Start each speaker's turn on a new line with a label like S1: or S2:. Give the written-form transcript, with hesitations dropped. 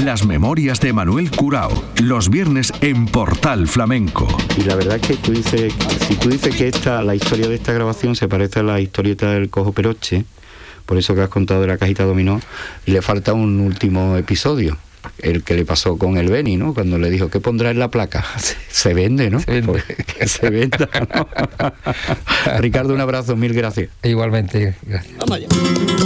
S1: Las memorias de Manuel Curao, los viernes en Portal Flamenco.
S2: Y la verdad es que si tú dices que la historia de esta grabación se parece a la historieta del Cojo Peroche, por eso que has contado de la cajita dominó, y le falta un último episodio, el que le pasó con el Beni, ¿no? Cuando le dijo, ¿qué pondrá en la placa? Se vende, ¿no?
S3: Se vende.
S2: Pues que se venda, ¿no? Ricardo, un abrazo, mil gracias.
S3: Igualmente, gracias.
S4: Vamos allá.